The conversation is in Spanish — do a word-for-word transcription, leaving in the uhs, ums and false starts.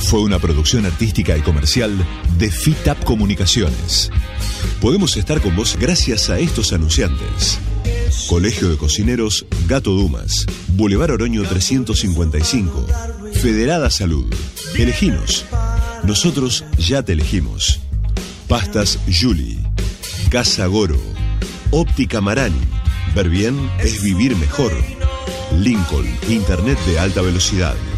fue una producción artística y comercial de FITAP Comunicaciones. Podemos estar con vos gracias a estos anunciantes: Colegio de Cocineros Gato Dumas, Boulevard Oroño trescientos cincuenta y cinco, Federada Salud. Eleginos. Nosotros ya te elegimos. Pastas Julie, Casa Goro, Óptica Marani. Ver bien es vivir mejor. Lincoln, Internet de alta velocidad.